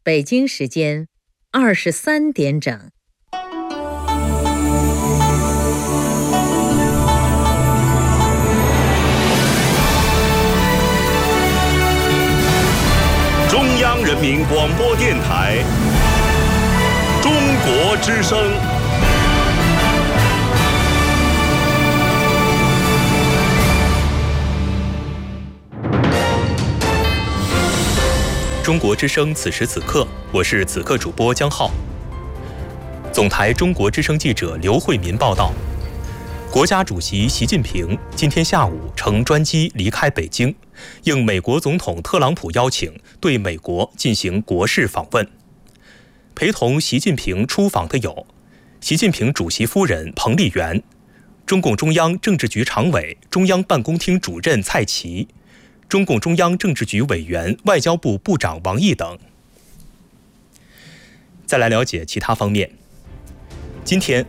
北京时间23点整。 中央人民广播电台中国之声。 中国之声此时此刻，我是此刻主播江浩。总台中国之声记者刘慧民报道，国家主席习近平今天下午乘专机离开北京，应美国总统特朗普邀请，对美国进行国事访问。陪同习近平出访的有习近平主席夫人彭丽媛、中共中央政治局常委、中央办公厅主任蔡奇、中共中央政治局委员、外交部部长王毅等。再来了解其他方面。今天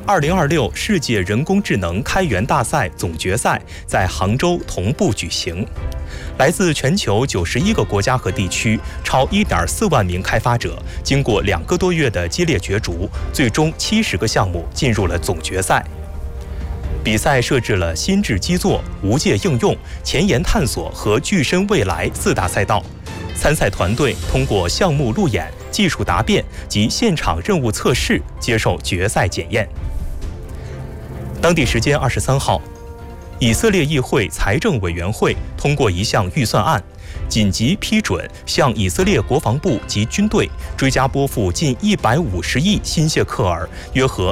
2026世界人工智能开源大赛总决赛在杭州同步举行，来自全球91个国家和地区，超1.4万名开发者经过2个多月的激烈角逐，最终70个项目进入了总决赛。比赛设置了心智基座、无界应用、前沿探索和具身未来4大赛道。参赛团队通过项目路演、技术答辩及现场任务测试接受决赛检验。当地时间23号，以色列议会财政委员会通过一项预算案，紧急批准向以色列国防部及军队追加拨付近150亿新谢克尔，约合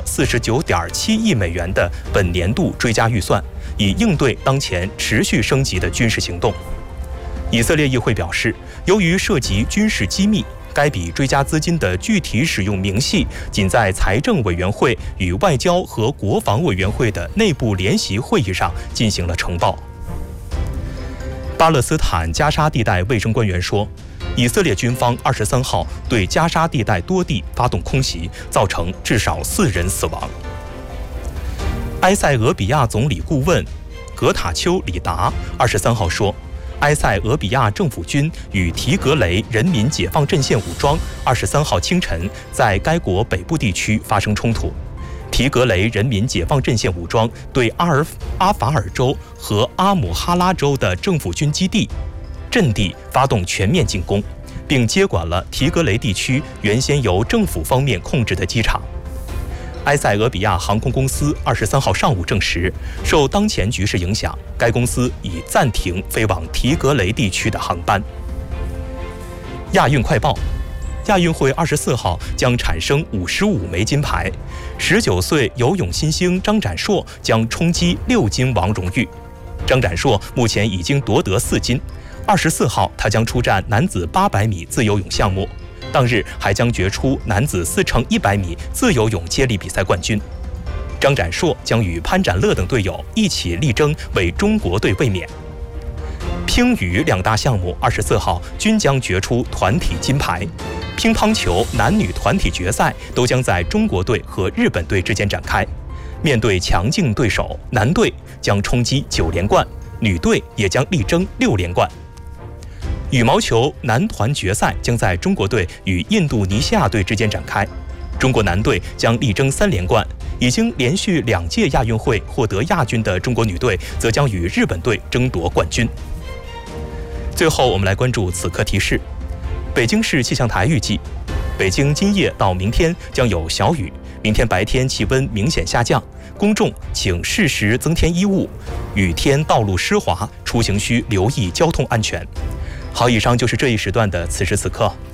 49.7亿美元的本年度追加预算，以应对当前持续升级的军事行动。以色列议会表示，由于涉及军事机密，该笔追加资金的具体使用明细仅在财政委员会与外交和国防委员会的内部联席会议上进行了呈报。巴勒斯坦加沙地带卫生官员说，以色列军方23号对加沙地带多地发动空袭，造成至少4人死亡。埃塞俄比亚总理顾问格塔丘里达23号说，埃塞俄比亚政府军与提格雷人民解放阵线武装23号清晨在该国北部地区发生冲突。提格雷人民解放阵线武装对阿法尔州和阿姆哈拉州的政府军基地阵地发动全面进攻，并接管了提格雷地区原先由政府方面控制的机场。埃塞俄比亚航空公司23号上午证实，受当前局势影响，该公司已暂停飞往提格雷地区的航班。亚运快报：亚运会24号将产生55枚金牌，19岁游泳新星张展硕将冲击6金王荣誉。张展硕目前已经夺得4金，24号他将出战男子800米自由泳项目。当日还将决出男子4×100米自由泳接力比赛冠军。张展硕将与潘展乐等队友一起力争为中国队卫冕。乒羽2大项目24号均将决出团体金牌。乒乓球男女团体决赛都将在中国队和日本队之间展开。面对强劲对手，男队将冲击9连冠，女队也将力争6连冠。羽毛球男团决赛将在中国队与印度尼西亚队之间展开，中国男队将力争3连冠，已经连续2届亚运会获得亚军的中国女队则将与日本队争夺冠军。最后我们来关注此刻提示。北京市气象台预计，北京今夜到明天将有小雨，明天白天气温明显下降，公众请适时增添衣物，雨天道路湿滑，出行需留意交通安全。好，以上就是这一时段的此时此刻。